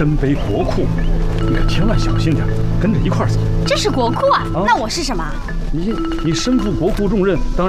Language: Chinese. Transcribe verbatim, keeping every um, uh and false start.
身背国库，你可千万小心点，跟着一块儿走。 这是国库啊？ 啊那我是什么？ 你你身负国库重任，当然。